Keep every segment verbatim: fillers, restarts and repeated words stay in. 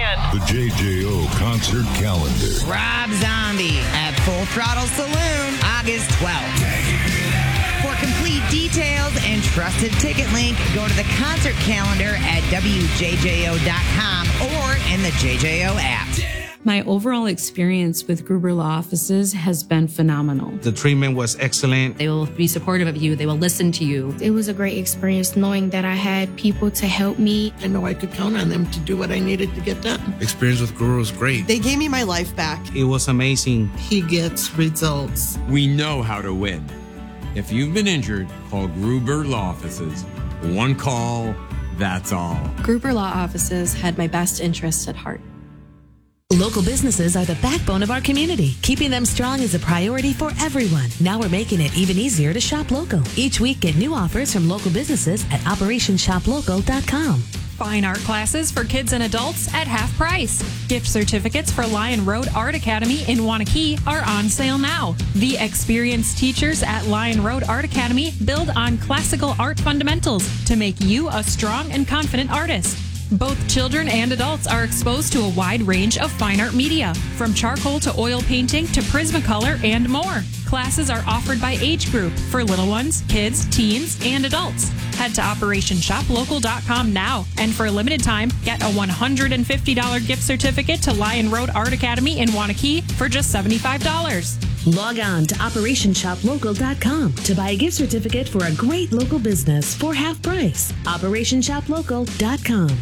weekend. The J J O concert calendar. Rob Zombie at Full Throttle Saloon, August twelfth. For complete details and trusted ticket link, go to the concert calendar at W J J O dot com or in the J J O app. My overall experience with Gruber Law Offices has been phenomenal. The treatment was excellent. They will be supportive of you. They will listen to you. It was a great experience knowing that I had people to help me. I know I could count on them to do what I needed to get done. Experience with Gruber was great. They gave me my life back. It was amazing. He gets results. We know how to win. If you've been injured, call Gruber Law Offices. One call, that's all. Gruber Law Offices had my best interests at heart. Local businesses are the backbone of our community. Keeping them strong is a priority for everyone. Now we're making it even easier to shop local. Each week, get new offers from local businesses at operation shop local dot com. Fine art classes for kids and adults at half price. Gift certificates for Lion Road Art Academy in Wanakee are on sale now. The experienced teachers at Lion Road Art Academy build on classical art fundamentals to make you a strong and confident artist. Both children and adults are exposed to a wide range of fine art media, from charcoal to oil painting to Prismacolor and more. Classes are offered by age group for little ones, kids, teens, and adults. Head to operation shop local dot com now, and for a limited time, get a one hundred fifty dollars gift certificate to Lion Road Art Academy in Wanakee for just seventy-five dollars. Log on to operation shop local dot com to buy a gift certificate for a great local business for half price. operation shop local dot com.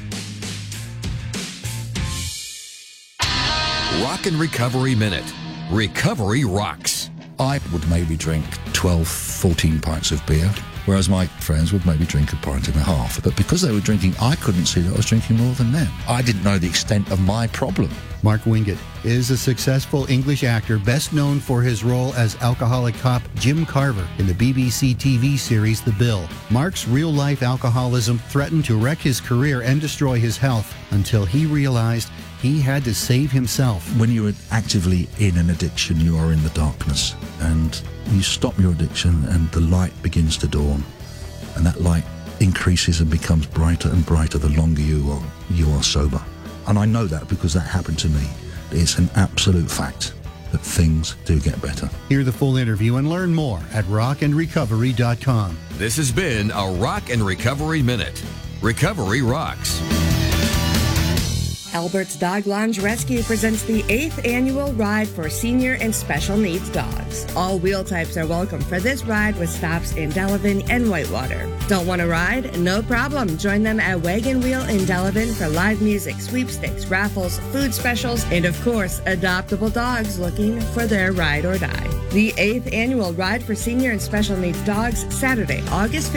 Rock and Recovery Minute. Recovery rocks. I would maybe drink twelve, fourteen pints of beer, whereas my friends would maybe drink a pint and a half. But because they were drinking, I couldn't see that I was drinking more than them. I didn't know the extent of my problem. Mark Wingate is a successful English actor best known for his role as alcoholic cop Jim Carver in the B B C T V series The Bill. Mark's real-life alcoholism threatened to wreck his career and destroy his health until he realized he had to save himself. When you're actively in an addiction, you are in the darkness, and you stop your addiction and the light begins to dawn, and that light increases and becomes brighter and brighter the longer you are, you are sober. And I know that because that happened to me. It's an absolute fact that things do get better. Hear the full interview and learn more at rock and recovery dot com. This has been a Rock and Recovery Minute. Recovery rocks. Albert's Dog Lounge Rescue presents the eighth annual ride for senior and special needs dogs. All wheel types are welcome for this ride with stops in Delavan and Whitewater. Don't want to ride? No problem. Join them at Wagon Wheel in Delavan for live music, sweepstakes, raffles, food specials, and of course, adoptable dogs looking for their ride or die. The eighth annual ride for senior and special needs dogs, Saturday, August